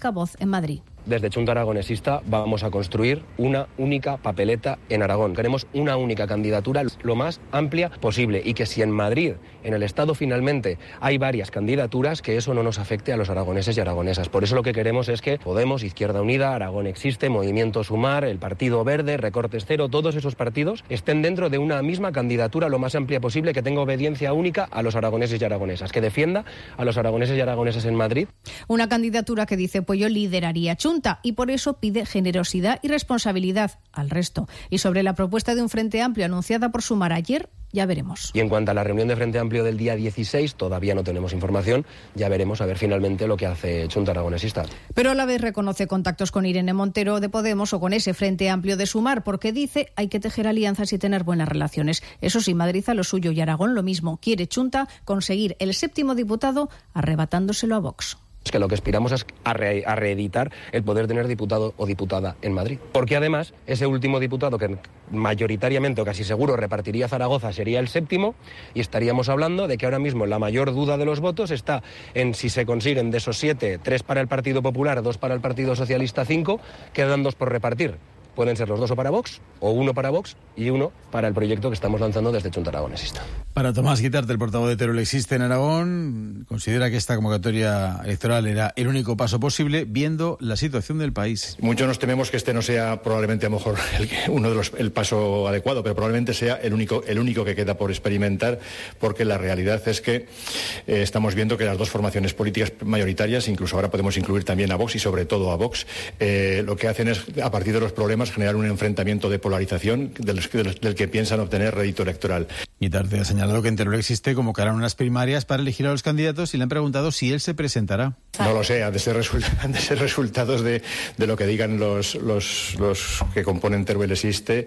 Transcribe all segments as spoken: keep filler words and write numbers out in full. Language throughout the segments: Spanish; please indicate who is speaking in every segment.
Speaker 1: única voz en Madrid.
Speaker 2: Desde Chunta Aragonesista vamos a construir una única papeleta en Aragón. Queremos una única candidatura lo más amplia posible y que si en Madrid, en el Estado finalmente, hay varias candidaturas, que eso no nos afecte a los aragoneses y aragonesas. Por eso lo que queremos es que Podemos, Izquierda Unida, Aragón Existe, Movimiento Sumar, el Partido Verde, Recortes Cero, todos esos partidos estén dentro de una misma candidatura lo más amplia posible, que tenga obediencia única a los aragoneses y aragonesas, que defienda a los aragoneses y aragonesas en Madrid.
Speaker 1: Una candidatura que, dice Pueyo, lideraría Chunta, y por eso pide generosidad y responsabilidad al resto. Y sobre la propuesta de un Frente Amplio anunciada por Sumar ayer, ya veremos.
Speaker 2: Y en cuanto a la reunión de Frente Amplio del día dieciséis, todavía no tenemos información, ya veremos a ver finalmente lo que hace Chunta Aragonesista.
Speaker 1: Pero a la vez reconoce contactos con Irene Montero de Podemos o con ese Frente Amplio de Sumar, porque dice hay que tejer alianzas y tener buenas relaciones. Eso sí, Madrid a lo suyo y Aragón lo mismo. Quiere Chunta conseguir el séptimo diputado arrebatándoselo a Vox.
Speaker 2: Es que lo que aspiramos es a, re, a reeditar el poder tener diputado o diputada en Madrid. Porque además, ese último diputado que mayoritariamente o casi seguro repartiría Zaragoza sería el séptimo, y estaríamos hablando de que ahora mismo la mayor duda de los votos está en si se consiguen de esos siete, tres para el Partido Popular, dos para el Partido Socialista, cinco, quedan dos por repartir. Pueden ser los dos o para Vox, o uno para Vox y uno para el proyecto que estamos lanzando desde Chunta Aragonesista.
Speaker 3: Para Tomás Guitarte, el portavoz de Teruel Existe en Aragón, considera que esta convocatoria electoral era el único paso posible viendo la situación del país.
Speaker 4: Muchos nos tememos que este no sea probablemente a lo mejor el, uno de los el paso adecuado, pero probablemente sea el único el único que queda por experimentar, porque la realidad es que eh, estamos viendo que las dos formaciones políticas mayoritarias, incluso ahora podemos incluir también a Vox y sobre todo a Vox, eh, lo que hacen es, a partir de los problemas, generar un enfrentamiento de polarización del, del, del que piensan obtener rédito electoral.
Speaker 3: Guitarte ha señalado que en Teruel Existe convocarán unas primarias para elegir a los candidatos y le han preguntado si él se presentará.
Speaker 4: No lo sé, han de ser, resu- han de ser resultados de, de lo que digan los, los, los que componen Teruel Existe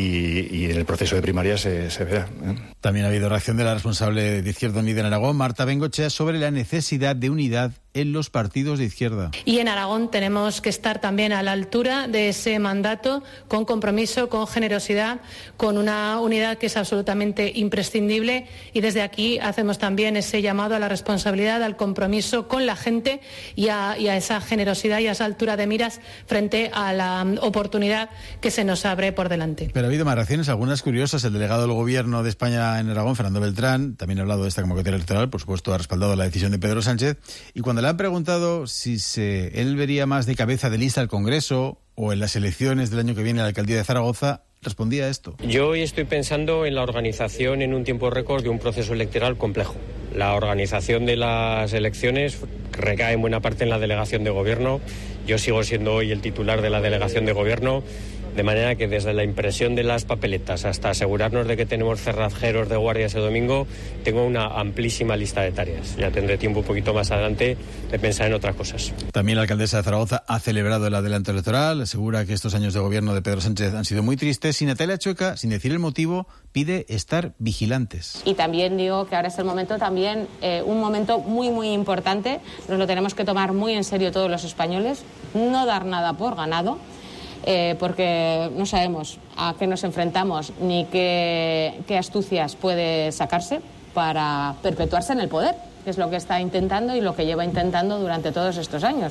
Speaker 4: y, y en el proceso de primarias se, se verá. ¿eh?
Speaker 3: También ha habido reacción de la responsable de Izquierda Unida en Aragón, Marta Bengochea, sobre la necesidad de unidad en los partidos de izquierda.
Speaker 5: Y en Aragón tenemos que estar también a la altura de ese mandato, con compromiso, con generosidad, con una unidad que es absolutamente imprescindible, y desde aquí hacemos también ese llamado a la responsabilidad, al compromiso con la gente y a, y a esa generosidad y a esa altura de miras frente a la oportunidad que se nos abre por delante.
Speaker 3: Pero ha habido más reacciones, algunas curiosas. El delegado del Gobierno de España en Aragón, Fernando Beltrán, también ha hablado de esta convocatoria electoral, por supuesto ha respaldado la decisión de Pedro Sánchez, y cuando le han preguntado si se, él vería más de cabeza de lista al Congreso o en las elecciones del año que viene a la alcaldía de Zaragoza, respondía esto.
Speaker 6: Yo hoy estoy pensando en la organización en un tiempo récord de un proceso electoral complejo. La organización de las elecciones recae en buena parte en la delegación de gobierno. Yo sigo siendo hoy el titular de la delegación de gobierno, de manera que desde la impresión de las papeletas hasta asegurarnos de que tenemos cerrajeros de guardia ese domingo, tengo una amplísima lista de tareas. Ya tendré tiempo un poquito más adelante de pensar en otras cosas.
Speaker 3: También la alcaldesa de Zaragoza ha celebrado el adelanto electoral, asegura que estos años de gobierno de Pedro Sánchez han sido muy tristes, y Natalia Chueca, sin decir el motivo, pide estar vigilantes.
Speaker 7: Y también digo que ahora es el momento también, eh, un momento muy muy importante, nos lo tenemos que tomar muy en serio todos los españoles, no dar nada por ganado, Eh, porque no sabemos a qué nos enfrentamos ni qué, qué astucias puede sacarse para perpetuarse en el poder, que es lo que está intentando y lo que lleva intentando durante todos estos años.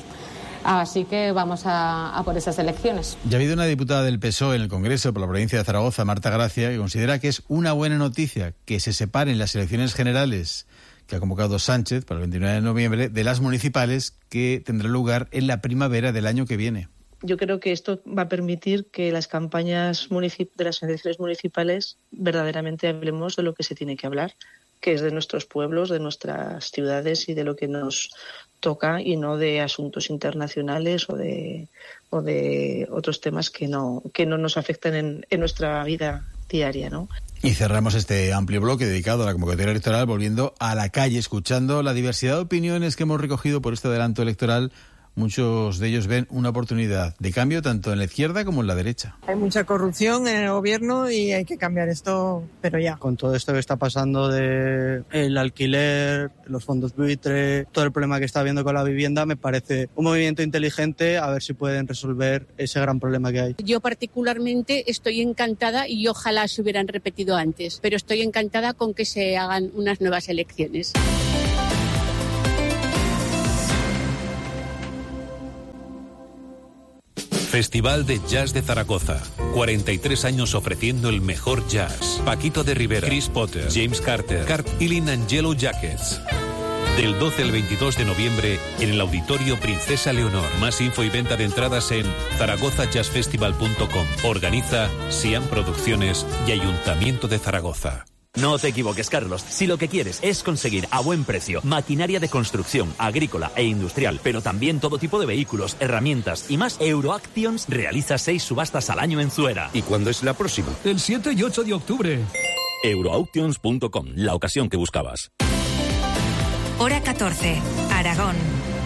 Speaker 7: Así que vamos a, a por esas elecciones.
Speaker 3: Ya ha habido una diputada del P S O E en el Congreso por la provincia de Zaragoza, Marta Gracia, que considera que es una buena noticia que se separen las elecciones generales que ha convocado Sánchez para el veintinueve de noviembre de las municipales, que tendrán lugar en la primavera del año que viene.
Speaker 8: Yo creo que esto va a permitir que las campañas municip- de las elecciones municipales verdaderamente hablemos de lo que se tiene que hablar, que es de nuestros pueblos, de nuestras ciudades y de lo que nos toca, y no de asuntos internacionales o de, o de otros temas que no, que no nos afectan en, en nuestra vida diaria, ¿no?
Speaker 3: Y cerramos este amplio bloque dedicado a la convocatoria electoral volviendo a la calle, escuchando la diversidad de opiniones que hemos recogido por este adelanto electoral. Muchos de ellos ven una oportunidad de cambio tanto en la izquierda como en la derecha.
Speaker 9: Hay mucha corrupción en el gobierno y hay que cambiar esto, pero ya.
Speaker 10: Con todo esto que está pasando de el alquiler, los fondos buitre, todo el problema que está habiendo con la vivienda, me parece un movimiento inteligente, a ver si pueden resolver ese gran problema que hay.
Speaker 11: Yo particularmente estoy encantada, y ojalá se hubieran repetido antes, pero estoy encantada con que se hagan unas nuevas elecciones.
Speaker 12: Festival de Jazz de Zaragoza. cuarenta y tres años ofreciendo el mejor jazz. Paquito de Rivera, Chris Potter, James Carter, Cart Ilin and Yellow Jackets. Del doce al veintidós de noviembre en el Auditorio Princesa Leonor. Más info y venta de entradas en zaragoza jazz festival punto com. Organiza Siam Producciones y Ayuntamiento de Zaragoza.
Speaker 13: No te equivoques, Carlos. Si lo que quieres es conseguir a buen precio maquinaria de construcción, agrícola e industrial, pero también todo tipo de vehículos, herramientas y más, Euroactions realiza seis subastas al año en Zuera.
Speaker 14: ¿Y cuándo es la próxima?
Speaker 15: El siete y ocho de octubre.
Speaker 13: Euroauctions punto com, la ocasión que buscabas.
Speaker 16: Hora catorce, Aragón.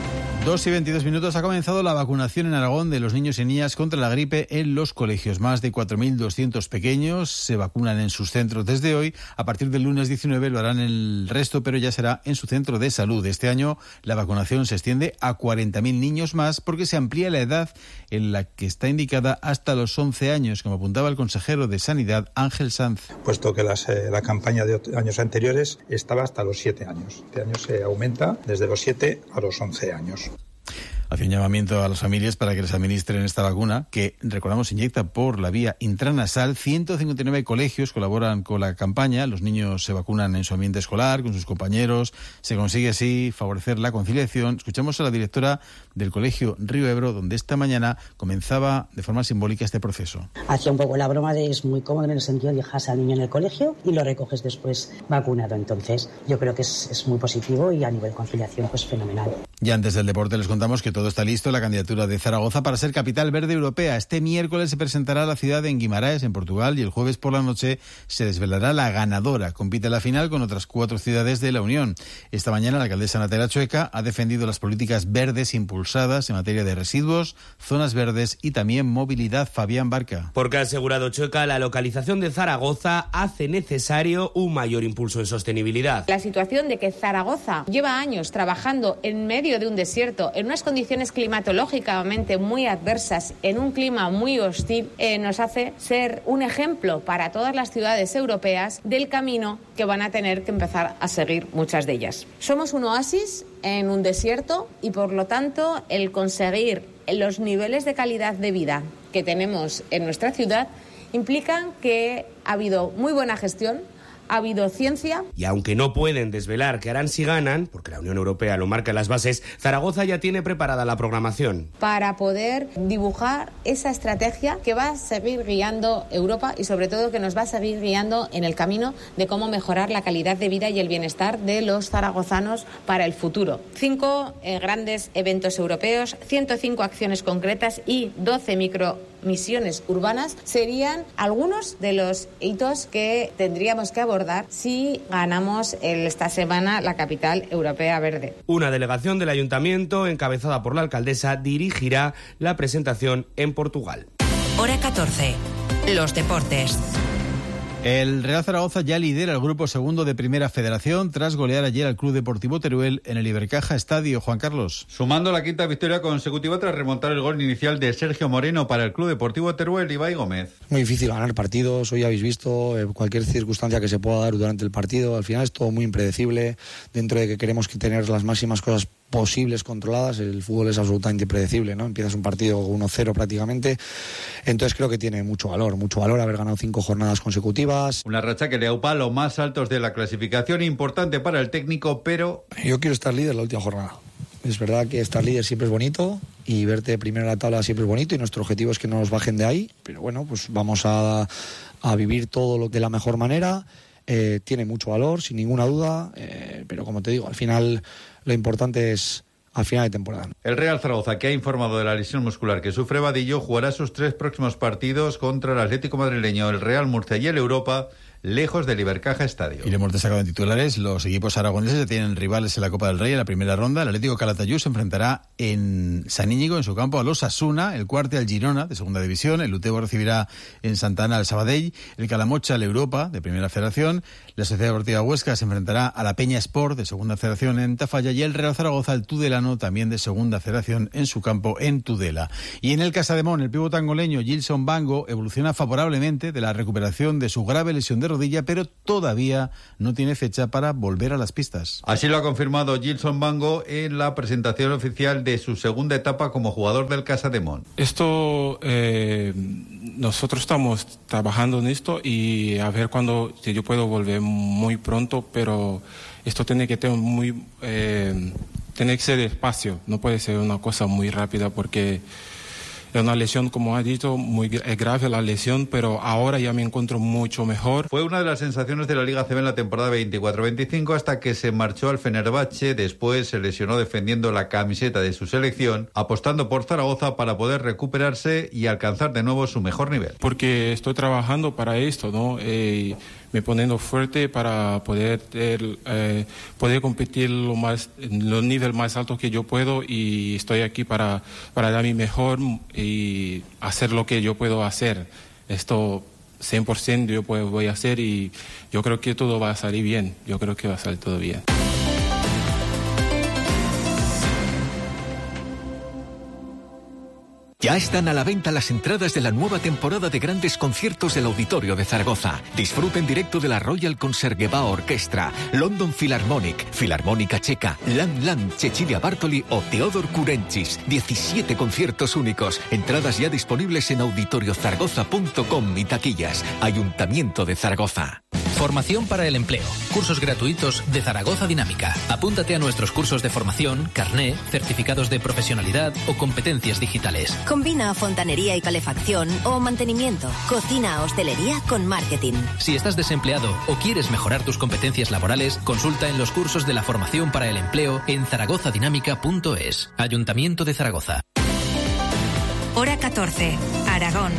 Speaker 3: Dos y veintidós minutos. Ha comenzado la vacunación en Aragón de los niños y niñas contra la gripe en los colegios. Más de cuatro mil doscientos pequeños se vacunan en sus centros desde hoy. A partir del lunes diecinueve lo harán el resto, pero ya será en su centro de salud. Este año la vacunación se extiende a cuarenta mil niños más porque se amplía la edad en la que está indicada hasta los once años, como apuntaba el consejero de Sanidad, Ángel Sanz.
Speaker 17: Puesto que las, eh, la campaña de años anteriores estaba hasta los siete años. Este año se aumenta desde los siete a los once años.
Speaker 3: Hace un llamamiento a las familias para que les administren esta vacuna, que, recordamos, se inyecta por la vía intranasal. ciento cincuenta y nueve colegios colaboran con la campaña. Los niños se vacunan en su ambiente escolar, con sus compañeros. Se consigue así favorecer la conciliación. Escuchamos a la directora del Colegio Río Ebro, donde esta mañana comenzaba de forma simbólica este proceso.
Speaker 18: Hacía un poco la broma de es muy cómodo en el sentido de dejas al niño en el colegio y lo recoges después vacunado. Entonces, yo creo que es, es muy positivo y a nivel conciliación, pues fenomenal.
Speaker 3: Y antes del deporte les contamos que todo está listo. La candidatura de Zaragoza para ser capital verde europea. Este miércoles se presentará la ciudad en Guimaraes, en Portugal, y el jueves por la noche se desvelará la ganadora. Compite la final con otras cuatro ciudades de la Unión. Esta mañana la alcaldesa Natera Chueca ha defendido las políticas verdes impulsadas en materia de residuos, zonas verdes y también movilidad. Fabián Barca.
Speaker 19: Porque ha asegurado Chueca, la localización de Zaragoza hace necesario un mayor impulso en sostenibilidad.
Speaker 7: La situación de que Zaragoza lleva años trabajando en medio de un desierto, en unas condiciones climatológicamente muy adversas, en un clima muy hostil, eh, nos hace ser un ejemplo para todas las ciudades europeas del camino que van a tener que empezar a seguir muchas de ellas. Somos un oasis en un desierto y, por lo tanto, el conseguir los niveles de calidad de vida que tenemos en nuestra ciudad implican que ha habido muy buena gestión, ha habido ciencia.
Speaker 19: Y aunque no pueden desvelar qué harán si ganan, porque la Unión Europea lo marca en las bases, Zaragoza ya tiene preparada la programación.
Speaker 7: Para poder dibujar esa estrategia que va a seguir guiando Europa y sobre todo que nos va a seguir guiando en el camino de cómo mejorar la calidad de vida y el bienestar de los zaragozanos para el futuro. Cinco eh, grandes eventos europeos, ciento cinco acciones concretas y doce micromisiones urbanas serían algunos de los hitos que tendríamos que abordar si ganamos esta semana la capital europea verde.
Speaker 19: Una delegación del ayuntamiento encabezada por la alcaldesa dirigirá la presentación en Portugal.
Speaker 16: Hora catorce. Los deportes.
Speaker 3: El Real Zaragoza ya lidera el grupo segundo de Primera Federación tras golear ayer al Club Deportivo Teruel en el Ibercaja Estadio. Juan Carlos.
Speaker 20: Sumando la quinta victoria consecutiva tras remontar el gol inicial de Sergio Moreno para el Club Deportivo Teruel. Ibai Gómez.
Speaker 21: Muy difícil ganar partidos, hoy habéis visto eh, cualquier circunstancia que se pueda dar durante el partido. Al final es todo muy impredecible, dentro de que queremos que tener las máximas cosas posibles controladas. El fútbol es absolutamente impredecible, ¿no? Empiezas un partido uno cero prácticamente, entonces creo que tiene mucho valor, mucho valor haber ganado cinco jornadas consecutivas.
Speaker 20: Una racha que le aupa a los más altos de la clasificación, importante para el técnico, pero...
Speaker 21: Yo quiero estar líder la última jornada. Es verdad que estar líder siempre es bonito y verte primero en la tabla siempre es bonito y nuestro objetivo es que no nos bajen de ahí, pero bueno, pues vamos a, a vivir todo lo de la mejor manera. Eh, tiene mucho valor, sin ninguna duda, eh, pero como te digo, al final lo importante es al final de temporada.
Speaker 20: El Real Zaragoza, que ha informado de la lesión muscular que sufre Vadillo, jugará sus tres próximos partidos contra el Atlético Madrileño, el Real Murcia y el Europa, lejos del Ibercaja Estadio.
Speaker 3: Y le hemos destacado en titulares, los equipos aragoneses tienen rivales en la Copa del Rey en la primera ronda. El Atlético Calatayud se enfrentará en San Íñigo, en su campo, a los Osasuna, el Cuarte al Girona, de segunda división, el Utebo recibirá en Santana al Sabadell, el Calamocha al Europa, de primera federación, la Sociedad Deportiva Huesca se enfrentará a la Peña Sport, de segunda federación, en Tafalla, y el Real Zaragoza al Tudelano, también de segunda federación, en su campo, en Tudela. Y en el Casademón, el pívot angoleño Gilson Bango evoluciona favorablemente de la recuperación de su grave lesión de de rodilla, pero todavía no tiene fecha para volver a las pistas.
Speaker 20: Así lo ha confirmado Gilson Bango en la presentación oficial de su segunda etapa como jugador del Casademont.
Speaker 14: Esto, eh, nosotros estamos trabajando en esto y a ver cuándo, si yo puedo volver muy pronto, pero esto tiene que tener muy, eh, tiene que ser despacio, no puede ser una cosa muy rápida porque es una lesión, como ha dicho, muy grave la lesión, pero ahora ya me encuentro mucho mejor.
Speaker 20: Fue una de las sensaciones de la Liga A C B en la temporada veinticuatro veinticinco hasta que se marchó al Fenerbahce. Después se lesionó defendiendo la camiseta de su selección, apostando por Zaragoza para poder recuperarse y alcanzar de nuevo su mejor nivel.
Speaker 14: Porque estoy trabajando para esto, ¿no? Eh, me poniendo fuerte para poder eh, poder competir lo más los niveles más altos que yo puedo, y estoy aquí para para dar mi mejor y hacer lo que yo puedo hacer. Esto cien por ciento yo puedo, voy a hacer, y yo creo que todo va a salir bien. Yo creo que va a salir todo bien.
Speaker 22: Ya están a la venta las entradas de la nueva temporada de grandes conciertos del Auditorio de Zaragoza. Disfruta en directo de la Royal Concertgebouw Orchestra, London Philharmonic, Filarmónica Checa, Lam Lam, Cecilia Bartoli o Teodor Kurenchis. diecisiete conciertos únicos. Entradas ya disponibles en auditorios zaragoza punto com y taquillas. Ayuntamiento de Zaragoza.
Speaker 23: Formación para el empleo. Cursos gratuitos de Zaragoza Dinámica. Apúntate a nuestros cursos de formación, carné, certificados de profesionalidad o competencias digitales.
Speaker 24: Combina fontanería y calefacción o mantenimiento, cocina, hostelería con marketing.
Speaker 23: Si estás desempleado o quieres mejorar tus competencias laborales, consulta en los cursos de la formación para el empleo en zaragoza dinámica punto es. Ayuntamiento de Zaragoza.
Speaker 16: Hora catorce, Aragón.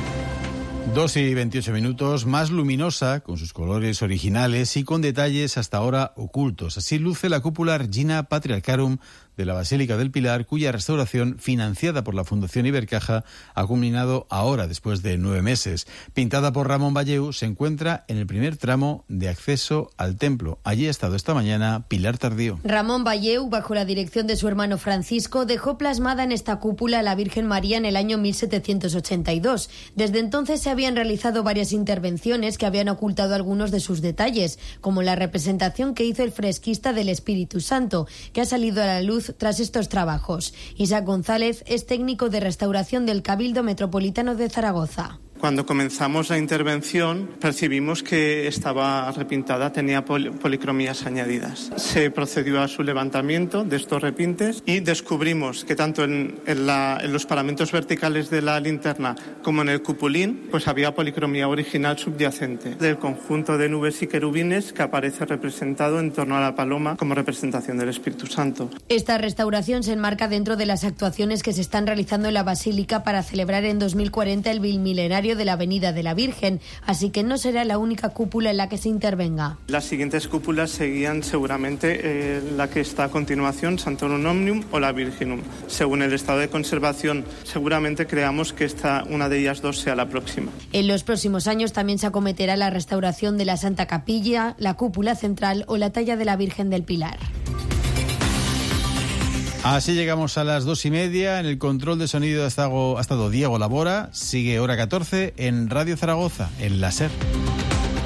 Speaker 3: Dos y veintiocho minutos, más luminosa, con sus colores originales y con detalles hasta ahora ocultos. Así luce la cúpula Regina Patriarcharum de la Basílica del Pilar, cuya restauración, financiada por la Fundación Ibercaja, ha culminado ahora, después de nueve meses. Pintada por Ramón Valleu, se encuentra en el primer tramo de acceso al templo. Allí ha estado esta mañana Pilar Tardío.
Speaker 25: Ramón Valleu, bajo la dirección de su hermano Francisco, dejó plasmada en esta cúpula a la Virgen María en el año mil setecientos ochenta y dos. Desde entonces se habían realizado varias intervenciones que habían ocultado algunos de sus detalles, como la representación que hizo el fresquista del Espíritu Santo, que ha salido a la luz tras estos trabajos. Isaac González es técnico de restauración del Cabildo Metropolitano de Zaragoza.
Speaker 26: Cuando comenzamos la intervención percibimos que estaba repintada, tenía pol- policromías añadidas. Se procedió a su levantamiento de estos repintes y descubrimos que tanto en, en, la, en los paramentos verticales de la linterna como en el cupulín pues había policromía original subyacente del conjunto de nubes y querubines que aparece representado en torno a la paloma como representación del Espíritu Santo.
Speaker 25: Esta restauración se enmarca dentro de las actuaciones que se están realizando en la Basílica para celebrar en dos mil cuarenta el Bilmilenario de la Avenida de la Virgen, así que no será la única cúpula en la que se intervenga.
Speaker 26: Las siguientes cúpulas seguían seguramente eh, la que está a continuación, Santorum Omnium o la Virginum. Según el estado de conservación, seguramente creamos que esta, una de ellas dos sea la próxima.
Speaker 25: En los próximos años también se acometerá la restauración de la Santa Capilla, la cúpula central o la talla de la Virgen del Pilar.
Speaker 3: Así llegamos a las dos y media. En el control de sonido ha estado, ha estado Diego Labora. Sigue Hora catorce en Radio Zaragoza, en la SER.